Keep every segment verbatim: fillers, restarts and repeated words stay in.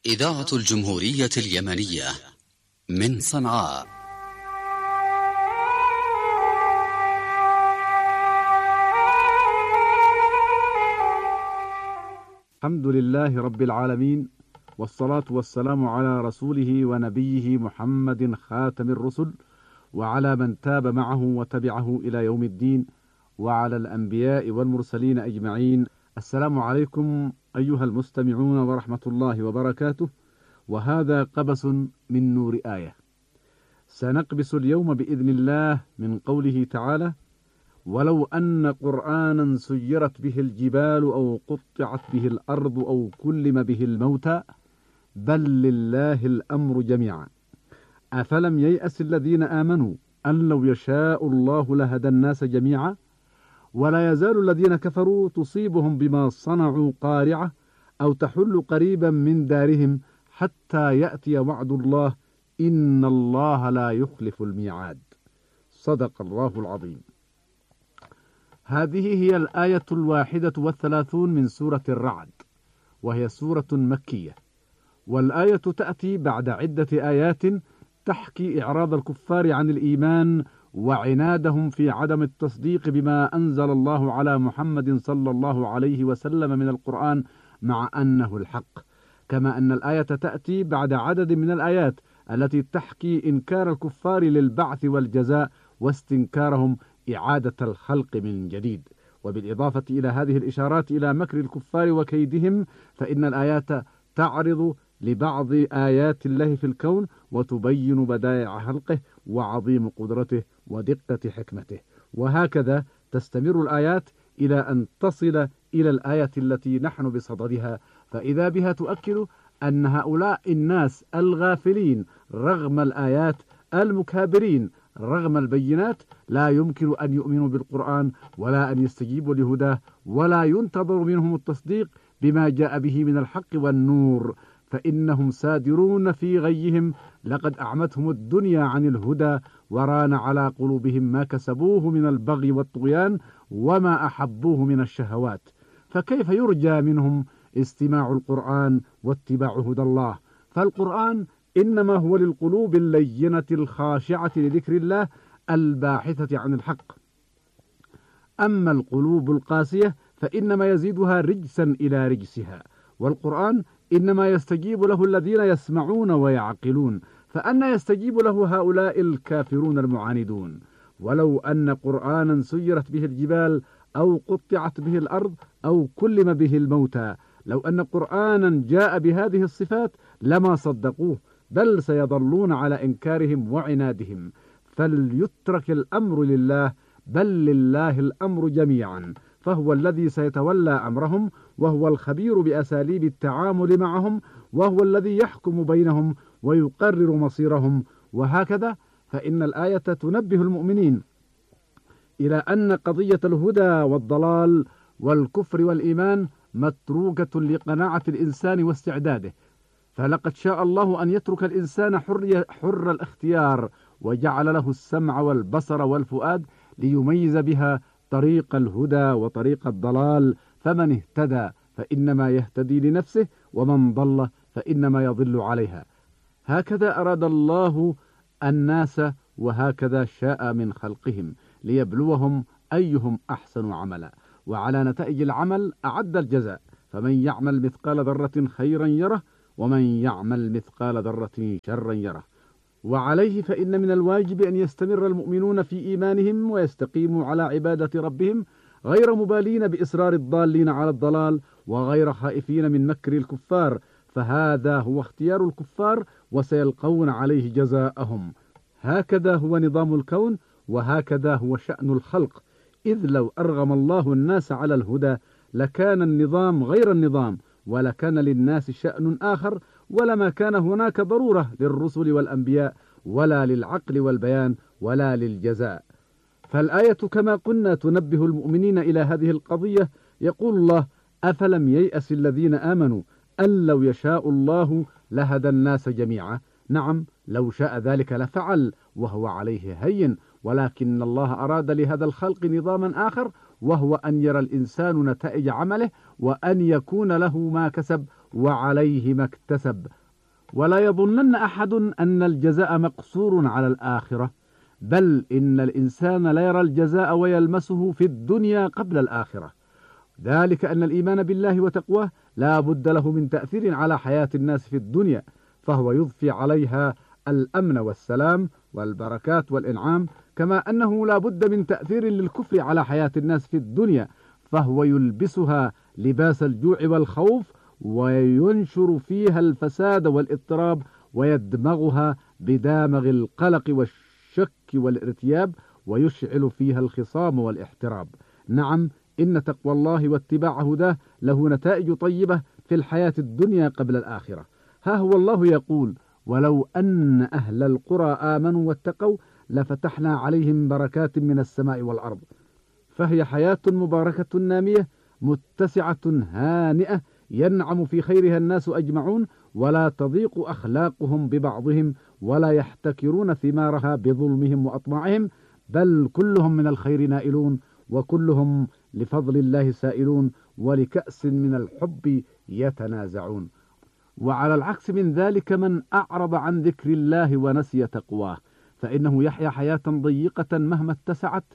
إذاعة الجمهورية اليمنية من صنعاء. الحمد لله رب العالمين، والصلاة والسلام على رسوله ونبيه محمد خاتم الرسل، وعلى من تاب معه وتبعه إلى يوم الدين، وعلى الأنبياء والمرسلين أجمعين. السلام عليكم أيها المستمعون ورحمة الله وبركاته. وهذا قبس من نور آية. سنقبس اليوم بإذن الله من قوله تعالى: ولو أن قرآنا سيرت به الجبال أو قطعت به الأرض أو كلم به الموتى بل لله الأمر جميعا أفلم ييأس الذين آمنوا أن لو يشاء الله لهدى الناس جميعا ولا يزال الذين كفروا تصيبهم بما صنعوا قارعة أو تحل قريبا من دارهم حتى يأتي وعد الله إن الله لا يخلف الميعاد. صدق الله العظيم. هذه هي الآية الواحدة والثلاثون من سورة الرعد، وهي سورة مكية، والآية تأتي بعد عدة آيات تحكي إعراض الكفار عن الإيمان وعنادهم في عدم التصديق بما أنزل الله على محمد صلى الله عليه وسلم من القرآن مع أنه الحق، كما أن الآية تأتي بعد عدد من الآيات التي تحكي إنكار الكفار للبعث والجزاء واستنكارهم إعادة الخلق من جديد. وبالإضافة إلى هذه الإشارات إلى مكر الكفار وكيدهم، فإن الآيات تعرض لبعض آيات الله في الكون وتبين بدائع خلقه وعظيم قدرته ودقة حكمته، وهكذا تستمر الآيات إلى أن تصل إلى الآية التي نحن بصددها، فإذا بها تؤكد أن هؤلاء الناس الغافلين رغم الآيات المكابرين رغم البينات لا يمكن أن يؤمنوا بالقرآن ولا أن يستجيبوا لهداه ولا ينتظر منهم التصديق بما جاء به من الحق والنور، فإنهم سادرون في غيهم. لقد أعمتهم الدنيا عن الهدى وران على قلوبهم ما كسبوه من البغي والطغيان وما أحبوه من الشهوات، فكيف يرجى منهم استماع القرآن واتباع هدى الله؟ فالقرآن إنما هو للقلوب اللينة الخاشعة لذكر الله الباحثة عن الحق، أما القلوب القاسية فإنما يزيدها رجسا إلى رجسها، والقرآن إنما يستجيب له الذين يسمعون ويعقلون، فأنا يستجيب له هؤلاء الكافرون المعاندون؟ ولو أن قرآنا سيرت به الجبال أو قطعت به الأرض أو كلم به الموتى، لو أن قرآنا جاء بهذه الصفات لما صدقوه، بل سيظلون على إنكارهم وعنادهم. فليترك الأمر لله، بل لله الأمر جميعا، فهو الذي سيتولى أمرهم، وهو الخبير بأساليب التعامل معهم، وهو الذي يحكم بينهم ويقرر مصيرهم. وهكذا فإن الآية تنبه المؤمنين إلى أن قضية الهدى والضلال والكفر والإيمان متروكة لقناعة الإنسان واستعداده، فلقد شاء الله أن يترك الإنسان حر, حر الاختيار، وجعل له السمع والبصر والفؤاد ليميز بها طريق الهدى وطريق الضلال، فمن اهتدى فإنما يهتدي لنفسه، ومن ضل فإنما يضل عليها. هكذا أراد الله الناس، وهكذا شاء من خلقهم، ليبلوهم أيهم أحسن عملا، وعلى نتائج العمل أعد الجزاء، فمن يعمل مثقال ذرة خيرا يره ومن يعمل مثقال ذرة شرا يره. وعليه فإن من الواجب أن يستمر المؤمنون في إيمانهم ويستقيموا على عبادة ربهم، غير مبالين بإصرار الضالين على الضلال، وغير خائفين من مكر الكفار، فهذا هو اختيار الكفار وسيلقون عليه جزاءهم. هكذا هو نظام الكون، وهكذا هو شأن الخلق، إذ لو أرغم الله الناس على الهدى لكان النظام غير النظام، ولكان للناس شأن آخر، ولما كان هناك ضرورة للرسل والأنبياء، ولا للعقل والبيان، ولا للجزاء. فالآية كما قلنا تنبه المؤمنين إلى هذه القضية. يقول الله: أفلم ييأس الذين آمنوا أن لو يشاء الله لهدى الناس جميعا. نعم، لو شاء ذلك لفعل، وهو عليه هين، ولكن الله أراد لهذا الخلق نظاما آخر، وهو أن يرى الإنسان نتائج عمله، وأن يكون له ما كسب وعليه ما اكتسب. ولا يظنن أحد أن الجزاء مقصور على الآخرة، بل إن الإنسان لا يرى الجزاء ويلمسه في الدنيا قبل الآخرة، ذلك أن الإيمان بالله وتقواه لا بد له من تأثير على حياة الناس في الدنيا، فهو يضفي عليها الأمن والسلام والبركات والإنعام، كما أنه لا بد من تأثير للكفر على حياة الناس في الدنيا، فهو يلبسها لباس الجوع والخوف وينشر فيها الفساد والاضطراب، ويدمغها بدامغ القلق والشك والارتياب، ويشعل فيها الخصام والاحتراب. نعم، إن تقوى الله واتباع هداه له نتائج طيبة في الحياة الدنيا قبل الآخرة. ها هو الله يقول: ولو أن أهل القرى آمنوا واتقوا لفتحنا عليهم بركات من السماء والأرض. فهي حياة مباركة نامية متسعة هانئة ينعم في خيرها الناس أجمعون، ولا تضيق أخلاقهم ببعضهم، ولا يحتكرون ثمارها بظلمهم وأطماعهم، بل كلهم من الخير نائلون، وكلهم لفضل الله سائلون، ولكأس من الحب يتنازعون. وعلى العكس من ذلك من أعرض عن ذكر الله ونسي تقواه، فإنه يحيا حياة ضيقة مهما اتسعت،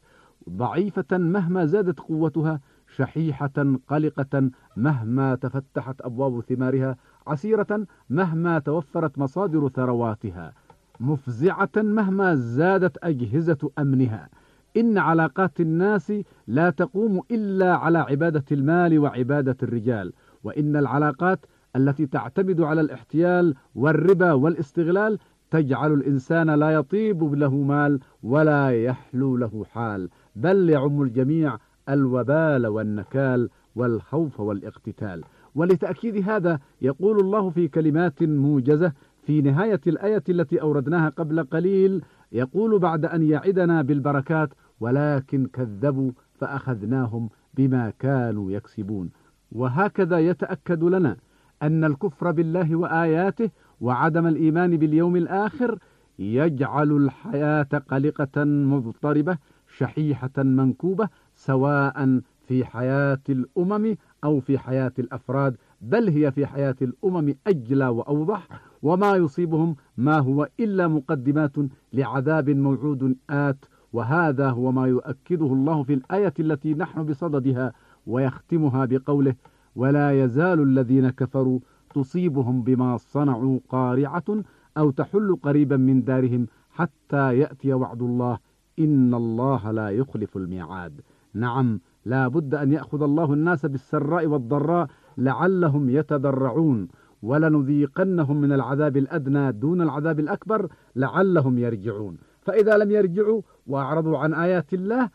ضعيفة مهما زادت قوتها، شحيحة قلقة مهما تفتحت أبواب ثمارها، عسيرة مهما توفرت مصادر ثرواتها، مفزعة مهما زادت أجهزة أمنها. إن علاقات الناس لا تقوم إلا على عبادة المال وعبادة الرجال، وإن العلاقات التي تعتمد على الاحتيال والربا والاستغلال تجعل الإنسان لا يطيب له مال ولا يحلو له حال، بل يعم الجميع الوبال والنكال والخوف والاقتتال. ولتأكيد هذا يقول الله في كلمات موجزة في نهاية الآية التي أوردناها قبل قليل، يقول بعد أن يعدنا بالبركات: ولكن كذبوا فأخذناهم بما كانوا يكسبون. وهكذا يتأكد لنا أن الكفر بالله وآياته وعدم الإيمان باليوم الآخر يجعل الحياة قلقة مضطربة شحيحة منكوبة، سواء في حياة الأمم أو في حياة الأفراد، بل هي في حياة الأمم أجلى وأوضح، وما يصيبهم ما هو إلا مقدمات لعذاب موعود آت. وهذا هو ما يؤكده الله في الآية التي نحن بصددها، ويختمها بقوله: ولا يزال الذين كفروا تصيبهم بما صنعوا قارعة أو تحل قريبا من دارهم حتى يأتي وعد الله إن الله لا يخلف الميعاد. نعم، لا بد أن يأخذ الله الناس بالسراء والضراء لعلهم يتضرعون، ولنذيقنهم من العذاب الأدنى دون العذاب الأكبر لعلهم يرجعون. فإذا لم يرجعوا وأعرضوا عن آيات الله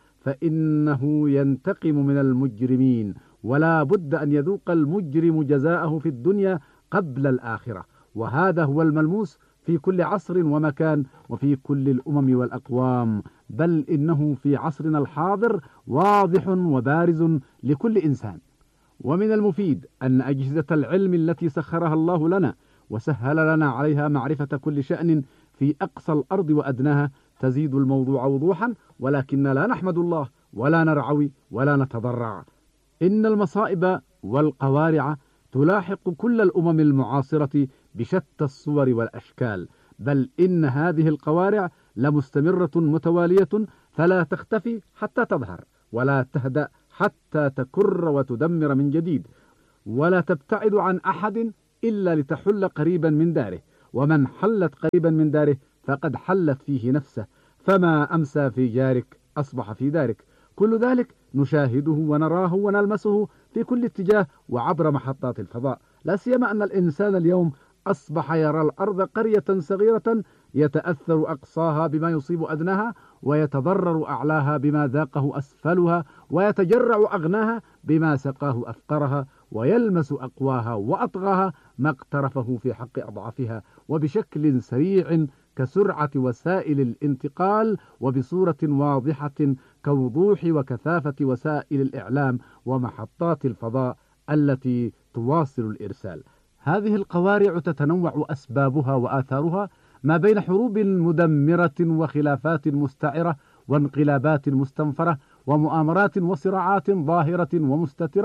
فإنه ينتقم من المجرمين، ولا بد أن يذوق المجرم جزاءه في الدنيا قبل الآخرة. وهذا هو الملموس في كل عصر ومكان وفي كل الأمم والأقوام، بل إنه في عصرنا الحاضر واضح وبارز لكل إنسان. ومن المفيد أن أجهزة العلم التي سخرها الله لنا وسهل لنا عليها معرفة كل شأن في أقصى الأرض وأدناها تزيد الموضوع وضوحا، ولكن لا نحمد الله ولا نرعوي ولا نتضرع. إن المصائب والقوارع تلاحق كل الأمم المعاصرة بشتى الصور والأشكال، بل إن هذه القوارع لمستمرة متوالية، فلا تختفي حتى تظهر، ولا تهدأ حتى تكر وتدمر من جديد، ولا تبتعد عن أحد إلا لتحل قريبا من داره، ومن حلت قريبا من داره فقد حلت فيه نفسه، فما أمسى في جارك أصبح في دارك. كل ذلك نشاهده ونراه ونلمسه في كل اتجاه وعبر محطات الفضاء، لا سيما أن الإنسان اليوم أصبح يرى الأرض قرية صغيرة يتأثر أقصاها بما يصيب أدناها، ويتضرر أعلاها بما ذاقه أسفلها، ويتجرع أغناها بما سقاه أفقرها، ويلمس أقواها وأطغاها ما اقترفه في حق أضعافها، وبشكل سريع كسرعة وسائل الانتقال، وبصورة واضحة كوضوح وكثافة وسائل الإعلام ومحطات الفضاء التي تواصل الإرسال. هذه القوارع تتنوع أسبابها وآثارها ما بين حروب مدمرة وخلافات مستعرة وانقلابات مستنفرة ومؤامرات وصراعات ظاهرة ومستترة،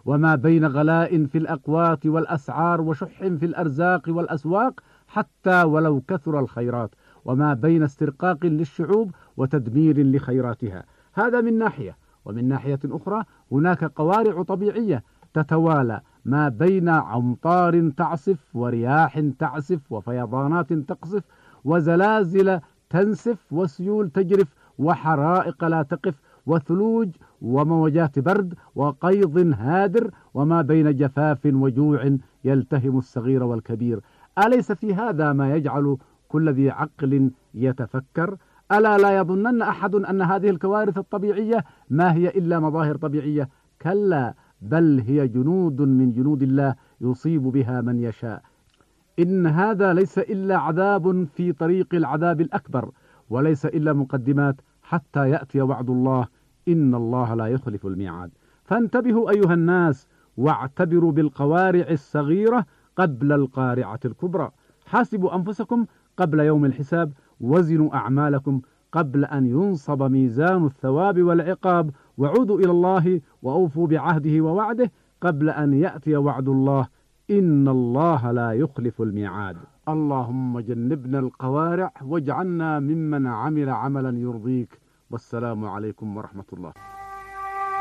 وما بين غلاء في الأقوات والأسعار وشح في الأرزاق والأسواق حتى ولو كثر الخيرات، وما بين استرقاق للشعوب وتدمير لخيراتها. هذا من ناحية. ومن ناحية أخرى هناك قوارع طبيعية تتوالى ما بين أمطار تعصف ورياح تعسف وفيضانات تقصف وزلازل تنسف وسيول تجرف وحرائق لا تقف وثلوج وموجات برد وقيض هادر، وما بين جفاف وجوع يلتهم الصغير والكبير. أليس في هذا ما يجعل كل ذي عقل يتفكر؟ ألا لا يظنن أحد أن هذه الكوارث الطبيعية ما هي إلا مظاهر طبيعية؟ كلا، بل هي جنود من جنود الله يصيب بها من يشاء. إن هذا ليس إلا عذاب في طريق العذاب الأكبر، وليس إلا مقدمات حتى يأتي وعد الله، إن الله لا يخلف الميعاد. فانتبهوا أيها الناس، واعتبروا بالقوارع الصغيرة قبل القارعة الكبرى. حاسبوا أنفسكم قبل يوم الحساب، وزنوا أعمالكم قبل أن ينصب ميزان الثواب والعقاب، وعودوا إلى الله وأوفوا بعهده ووعده قبل أن يأتي وعد الله، إن الله لا يخلف الميعاد. اللهم جنبنا القوارع واجعلنا ممن عمل عملا يرضيك، والسلام عليكم ورحمة الله.